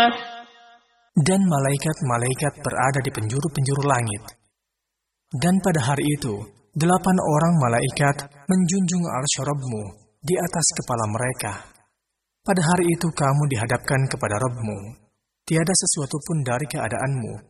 Dan malaikat-malaikat berada di penjuru-penjuru langit. Dan pada hari itu, 8 orang malaikat menjunjung arsy Rabb-Mu di atas kepala mereka. Pada hari itu kamu dihadapkan kepada Rabb-Mu. Tiada sesuatu pun dari keadaanmu